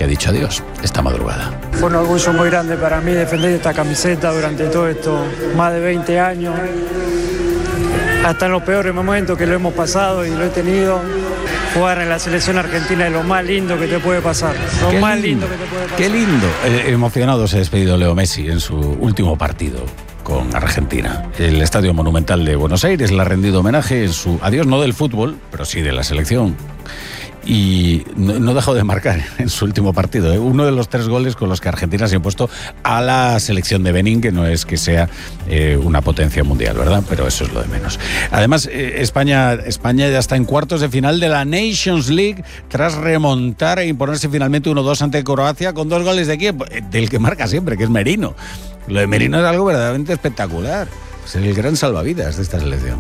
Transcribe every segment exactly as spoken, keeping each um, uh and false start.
que ha dicho adiós esta madrugada. Fue un orgullo muy grande para mí defender esta camiseta durante todo esto, más de veinte años, hasta en los peores momentos que lo hemos pasado y lo he tenido. Jugar en la selección argentina es lo más lindo que te puede pasar, lo qué más lindo, lindo que te puede pasar. Qué lindo. Eh, emocionado se ha despedido Leo Messi en su último partido con Argentina. El Estadio Monumental de Buenos Aires le ha rendido homenaje en su adiós, no del fútbol, pero sí de la selección. Y no, no dejó de marcar en su último partido, ¿eh? Uno de los tres goles con los que Argentina se ha impuesto a la selección de Benín, que no es que sea eh, una potencia mundial, ¿verdad? Pero eso es lo de menos. Además, eh, España, España ya está en cuartos de final de la Nations League tras remontar e imponerse finalmente uno dos ante Croacia con dos goles de quién, del que marca siempre, que es Merino. Lo de Merino es algo verdaderamente espectacular. Es el gran salvavidas de esta selección.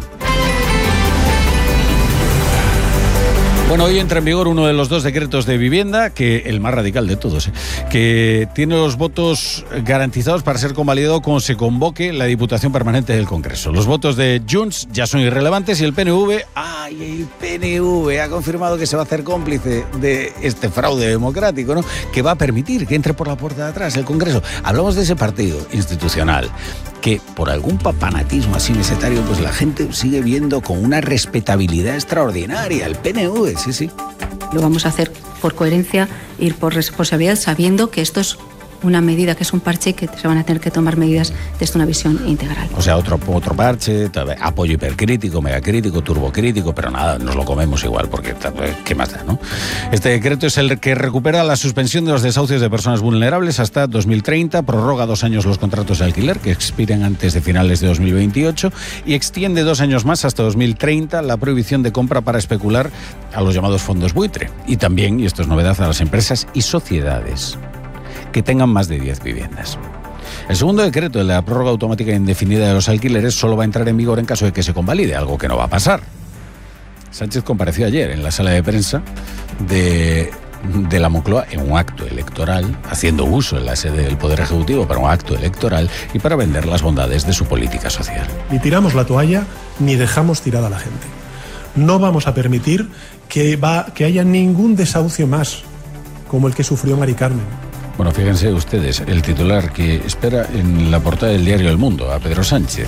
Bueno, hoy entra en vigor uno de los dos decretos de vivienda, que el más radical de todos, ¿eh? que tiene los votos garantizados para ser convalidado cuando se convoque la Diputación Permanente del Congreso. Los votos de Junts ya son irrelevantes y el P N V, ¡ay, el P N V ha confirmado que se va a hacer cómplice de este fraude democrático, ¿no? Que va a permitir que entre por la puerta de atrás el Congreso. Hablamos de ese partido institucional que por algún papanatismo así mesetario, pues la gente sigue viendo con una respetabilidad extraordinaria el P N V, sí, sí. Lo vamos a hacer por coherencia, ir por responsabilidad, sabiendo que esto es una medida, que es un parche y que se van a tener que tomar medidas desde una visión integral. O sea, otro, otro parche, apoyo hipercrítico, megacrítico, turbocrítico, pero nada, nos lo comemos igual, porque ¿qué más da, no? Este decreto es el que recupera la suspensión de los desahucios de personas vulnerables hasta dos mil treinta, prorroga dos años los contratos de alquiler, que expiran antes de finales de dos mil veintiocho, y extiende dos años más hasta dos mil treinta la prohibición de compra para especular a los llamados fondos buitre. Y también, y esto es novedad, a las empresas y sociedades que tengan más de diez viviendas. El segundo decreto, de la prórroga automática indefinida de los alquileres, solo va a entrar en vigor en caso de que se convalide, algo que no va a pasar. Sánchez compareció ayer en la sala de prensa de, de la Moncloa en un acto electoral, haciendo uso en la sede del Poder Ejecutivo para un acto electoral y para vender las bondades de su política social. Ni tiramos la toalla, ni dejamos tirada a la gente. No vamos a permitir que, va, que haya ningún desahucio más, como el que sufrió Mari Carmen. Bueno, fíjense ustedes, el titular que espera en la portada del diario El Mundo a Pedro Sánchez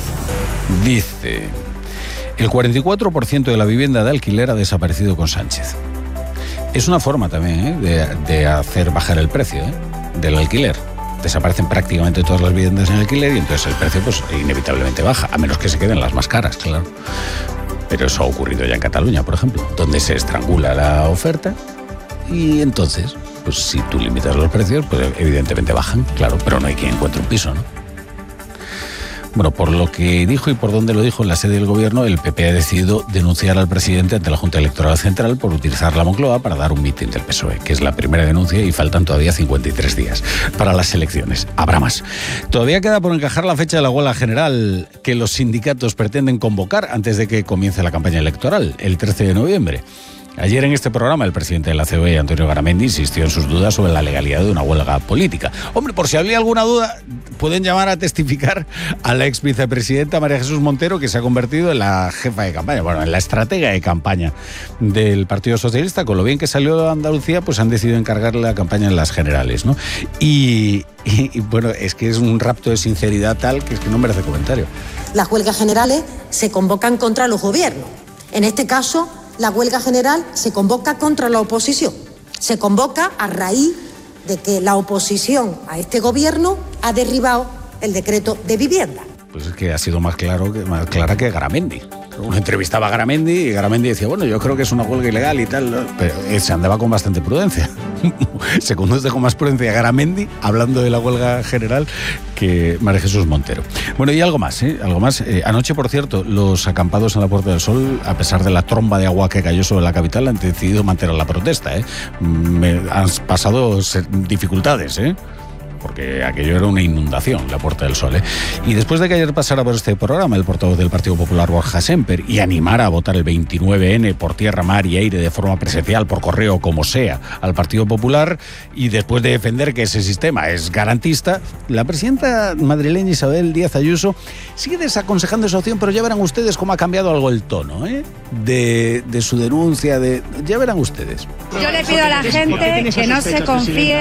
dice: el cuarenta y cuatro por ciento de la vivienda de alquiler ha desaparecido con Sánchez. Es una forma también ¿eh? de, de hacer bajar el precio ¿eh? del alquiler. Desaparecen prácticamente todas las viviendas en alquiler y entonces el precio pues inevitablemente baja, a menos que se queden las más caras, claro. Pero eso ha ocurrido ya en Cataluña, por ejemplo, donde se estrangula la oferta y entonces, pues si tú limitas los precios, pues evidentemente bajan, claro, pero no hay quien encuentre un piso, ¿no? Bueno, por lo que dijo y por donde lo dijo en la sede del gobierno, el P P ha decidido denunciar al presidente ante la Junta Electoral Central por utilizar la Moncloa para dar un mitin del P S O E, que es la primera denuncia y faltan todavía cincuenta y tres días para las elecciones. Habrá más. Todavía queda por encajar la fecha de la huelga general que los sindicatos pretenden convocar antes de que comience la campaña electoral, el trece de noviembre. Ayer en este programa el presidente de la C O E, Antonio Garamendi, insistió en sus dudas sobre la legalidad de una huelga política. Hombre, por si había alguna duda, pueden llamar a testificar a la ex vicepresidenta María Jesús Montero, que se ha convertido en la jefa de campaña, bueno, en la estratega de campaña del Partido Socialista. Con lo bien que salió de Andalucía, pues han decidido encargarle la campaña en las generales, ¿no? Y, y, y bueno, es que es un rapto de sinceridad tal que es que no merece comentario. Las huelgas generales se convocan contra los gobiernos. En este caso, la huelga general se convoca contra la oposición. Se convoca a raíz de que la oposición a este gobierno ha derribado el decreto de vivienda. Pues es que ha sido más claro que más clara que Garamendi. Uno entrevistaba a Garamendi y Garamendi decía, bueno, yo creo que es una huelga ilegal y tal, ¿no? Pero se andaba con bastante prudencia. Se conduce con más prudencia Garamendi hablando de la huelga general que María Jesús Montero. Bueno, y algo más, ¿eh? Algo más. Eh, anoche, por cierto, los acampados en la Puerta del Sol, a pesar de la tromba de agua que cayó sobre la capital, han decidido mantener la protesta, ¿eh? Me han pasado dificultades, ¿eh? Porque aquello era una inundación, la Puerta del Sol, ¿eh? Y después de que ayer pasara por este programa el portavoz del Partido Popular, Borja Semper, y animara a votar el veintinueve ene por tierra, mar y aire de forma presencial, por correo, como sea, al Partido Popular, y después de defender que ese sistema es garantista, la presidenta madrileña Isabel Díaz Ayuso sigue desaconsejando esa opción, pero ya verán ustedes cómo ha cambiado algo el tono, ¿eh? De, de su denuncia, de ya verán ustedes. Yo le pido a la gente que no se confíe